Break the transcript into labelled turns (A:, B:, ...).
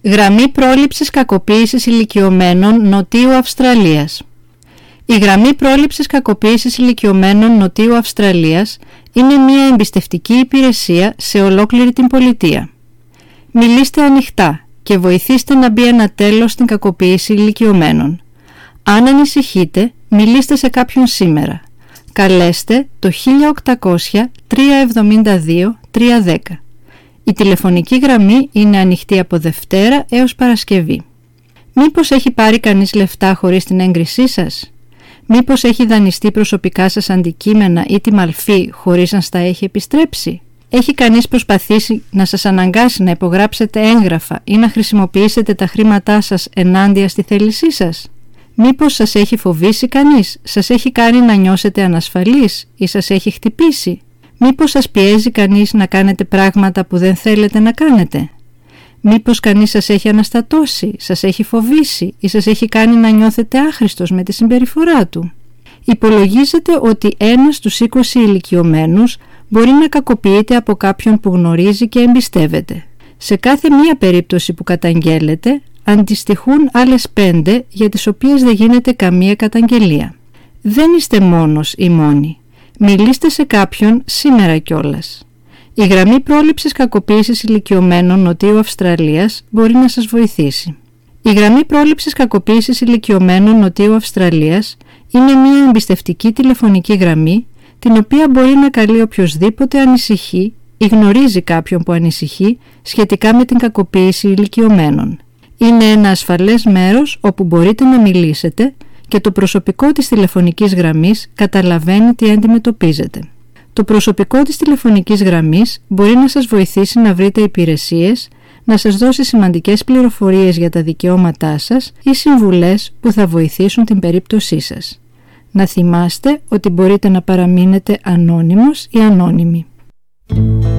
A: Γραμμή πρόληψης κακοποίησης ηλικιωμένων Νοτιού Αυστραλίας. Η γραμμή πρόληψης κακοποίησης ηλικιωμένων Νοτιού Αυστραλίας είναι μια εμπιστευτική υπηρεσία σε ολόκληρη την πολιτεία. Μιλήστε ανοιχτά και βοηθήστε να μπει ένα τέλος στην κακοποίηση ηλικιωμένων. Αν ανησυχείτε, μιλήστε σε κάποιον σήμερα. Καλέστε το 1800-372-310. Η τηλεφωνική γραμμή είναι ανοιχτή από Δευτέρα έως Παρασκευή. Μήπως έχει πάρει κανείς λεφτά χωρίς την έγκρισή σας? Μήπως έχει δανειστεί προσωπικά σας αντικείμενα ή τη μαλφή χωρίς να στα έχει επιστρέψει? Έχει κανείς προσπαθήσει να σας αναγκάσει να υπογράψετε έγγραφα ή να χρησιμοποιήσετε τα χρήματά σας ενάντια στη θέλησή σας? Μήπως σας έχει φοβήσει κανείς, σας έχει κάνει να νιώσετε ανασφαλείς ή σας έχει χτυπήσει? Μήπως σας πιέζει κανείς να κάνετε πράγματα που δεν θέλετε να κάνετε? Μήπως κανείς σας έχει αναστατώσει, σας έχει φοβήσει ή σας έχει κάνει να νιώθετε άχρηστος με τη συμπεριφορά του? Υπολογίζεται ότι 1 στους 20 ηλικιωμένους μπορεί να κακοποιείται από κάποιον που γνωρίζει και εμπιστεύεται. Σε κάθε μία περίπτωση που καταγγέλλεται, αντιστοιχούν άλλες 5 για τις οποίες δεν γίνεται καμία καταγγελία. Δεν είστε μόνος ή μόνοι. Μιλήστε σε κάποιον σήμερα κιόλας. Η γραμμή πρόληψης κακοποίησης ηλικιωμένων Νοτιού Αυστραλίας μπορεί να σας βοηθήσει. Η γραμμή πρόληψης κακοποίησης ηλικιωμένων Νοτιού Αυστραλίας είναι μια εμπιστευτική τηλεφωνική γραμμή την οποία μπορεί να καλεί οποιοσδήποτε ανησυχεί ή γνωρίζει κάποιον που ανησυχεί σχετικά με την κακοποίηση ηλικιωμένων. Είναι ένα ασφαλές μέρος όπου μπορείτε να μιλήσετε και το προσωπικό της τηλεφωνικής γραμμής καταλαβαίνει τι αντιμετωπίζετε. Το προσωπικό της τηλεφωνικής γραμμής μπορεί να σας βοηθήσει να βρείτε υπηρεσίες, να σας δώσει σημαντικές πληροφορίες για τα δικαιώματά σας ή συμβουλές που θα βοηθήσουν την περίπτωσή σας. Να θυμάστε ότι μπορείτε να παραμείνετε ανώνυμος ή ανώνυμη.